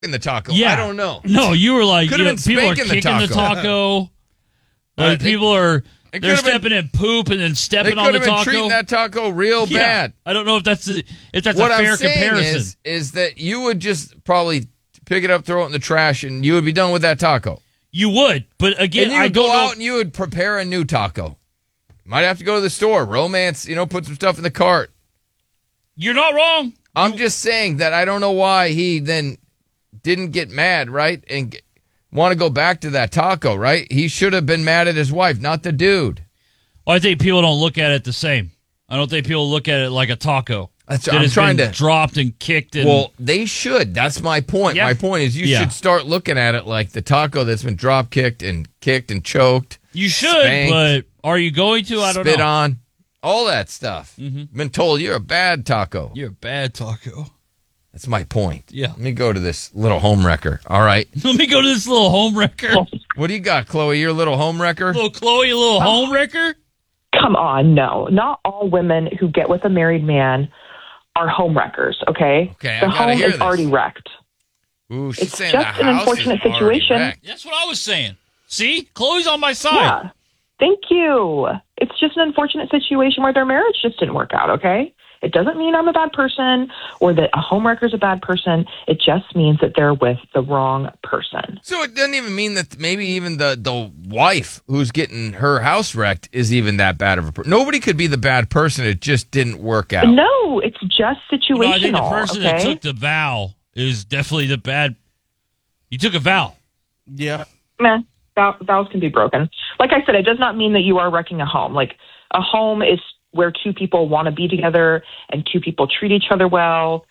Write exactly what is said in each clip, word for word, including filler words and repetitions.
in the taco. Yeah. I don't know. No, you were like, Could you have know, been people are spanking the kicking the taco. taco. Like, Uh, they- people are, it they're could have stepping in poop and then They stepping could on the have been taco. treating that taco real Yeah. bad. I don't know if that's a, if that's What a fair I'm saying comparison. is, is that you would just probably pick it up, throw it in the trash, and you would be done with that taco. You would, but again, And you I would don't go know. out and you would prepare a new taco. Might have to go to the store, romance, you know, put some stuff in the cart. You're not wrong. I'm just saying that I don't know why he then didn't get mad, right? And g- want to go back to that taco, right? He should have been mad at his wife, not the dude. Well, I think people don't look at it the same. I don't think people look at it like a taco. That's, that I'm has trying been to. dropped and kicked. And, Well, they should. That's my point. Yeah. My point is you Yeah. should start looking at it like the taco that's been drop kicked and kicked and choked. you should, spanked, but are you going to? I don't spit know. on, all that stuff. Mhm. Been told you're a bad taco. You're a bad taco. That's my point. Yeah. Let me go to this little home wrecker. All right. Let me go to this little home wrecker. What do you got, Chloe? Your little home wrecker? Little Chloe, a little home wrecker. Come on, no. Not all women who get with a married man are home wreckers, okay? Okay, I the gotta home hear is this. already wrecked. Ooh, she's It's saying just the an house unfortunate is already situation. wrecked. That's what I was saying. See, Chloe's on my side. Yeah. Thank you. It's just an unfortunate situation where their marriage just didn't work out, okay? It doesn't mean I'm a bad person or that a homewrecker is a bad person. It just means that they're with the wrong person. So it doesn't even mean that maybe even the, the wife who's getting her house wrecked is even that bad of a person. Nobody could be the bad person. It just didn't work out. No, it's just situational, No, I think the person okay? that took the vow is definitely the bad. You took a vow. Yeah. Meh, vow, vows can be broken. Like I said, it does not mean that you are wrecking a home. Like a home is where two people want to be together and two people treat each other well.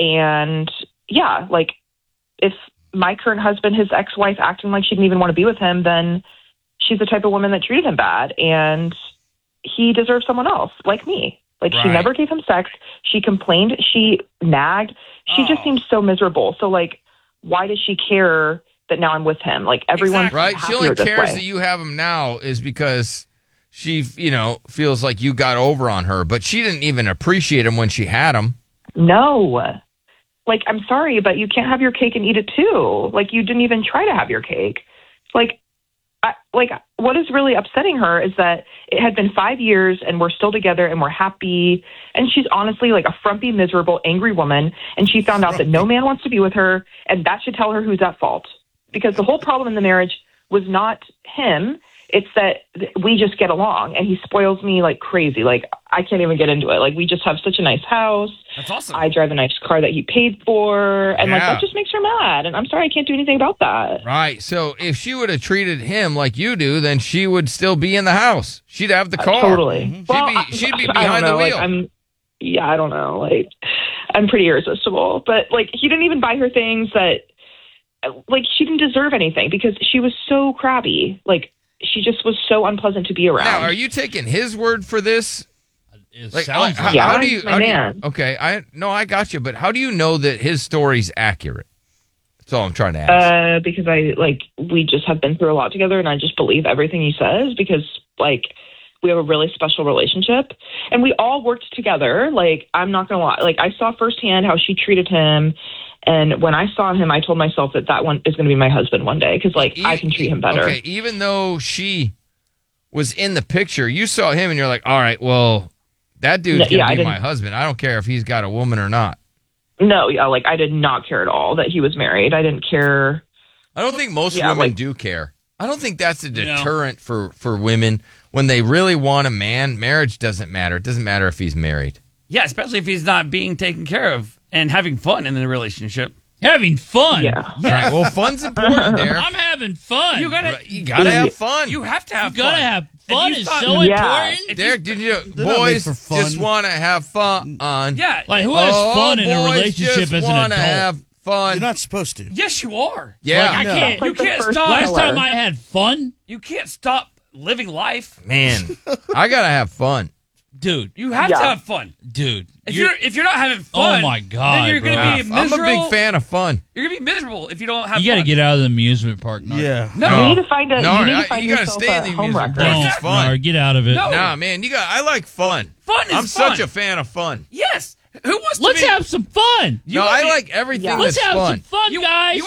And yeah, like if my current husband, his ex-wife acting like she didn't even want to be with him, then she's the type of woman that treated him bad and he deserves someone else like me. Like she Right. never gave him sex. She complained. She nagged. She just Oh. seems so miserable. So like, why does she care that now I'm with him? Like everyone's Right? She happier only this cares way. that you have him now is because she, you know, feels like you got over on her, but she didn't even appreciate him when she had him. No. Like, I'm sorry, but you can't have your cake and eat it too. Like, you didn't even try to have your cake. Like, I, like what is really upsetting her is that it had been five years and we're still together and we're happy. And she's honestly like a frumpy, miserable, angry woman. And she found out that no man wants to be with her. And that should tell her who's at fault. Because the whole problem in the marriage was not him. It's that th- we just get along and he spoils me like crazy. Like, I can't even get into it. Like, we just have such a nice house. That's awesome. I drive a nice car that he paid for. And like, Yeah. that just makes her mad. And I'm sorry, I can't do anything about that. Right. So if she would have treated him like you do, then she would still be in the house. She'd have the car. Uh, totally. She'd Well, be, she'd be I- I don't behind the know, like, wheel. I'm, yeah, I don't know. Like, I'm pretty irresistible. But like, he didn't even buy her things that, like, she didn't deserve anything because she was so crabby. Like, she just was so unpleasant to be around. Now, are you taking his word for this? It Like, sounds how, like Yeah, how do you? he's my How do you man. okay, I no, I got you. But how do you know that his story's accurate? That's all I'm trying to ask. Uh, because I like we just have been through a lot together, and I just believe everything he says because like we have a really special relationship, and we all worked together. Like I'm not gonna lie, like I saw firsthand how she treated him, and when I saw him, I told myself that that one is gonna be my husband one day because like E- I can treat him better. Okay, even though she was in the picture, you saw him, and you're like, all right, well, that dude's No, gonna yeah, I be didn't- my husband. I don't care if he's got a woman or not. No, yeah, like I did not care at all that he was married. I didn't care. I don't think most Yeah, women like- do care. I don't think that's a No. deterrent for, for women. When they really want a man, marriage doesn't matter. It doesn't matter if he's married. Yeah, especially if he's not being taken care of and having fun in the relationship. having fun. Yeah. Right. Well, fun's important there. I'm having fun. You gotta, You gotta have fun. you have to have You gotta fun. have If fun. you Is thought- so Yeah. important. Derek, did you They're not boys made for fun. just want to have fun? Yeah. Like, who has Oh, fun in a boys relationship just as an wanna adult? have fun. You're not supposed to. Yes, you are. yeah, Like, I No. can't. You Like the can't first stop. Last pillar. time I had fun, You can't stop living life. man, I gotta have fun. dude. You have Yeah. to have fun. Dude, If you're, if you're not having Oh fun, my God, then you're bro. gonna be I'm a miserable. big fan of fun. You're gonna be miserable if you don't have. you got to fun. get out of the amusement park. Nar. Yeah. No, You need to find a. No, you need I- to find you gotta yourself stay in a the home amusement wrecker. park. Don't, It's fun. Nar, get out of it. No. Nah, man, you got. I like fun. Fun is I'm fun. such a fan of fun. Yes, Who wants to Let's be? have some fun. no, I like everything Yeah. that's Let's have fun. some fun, You- guys. you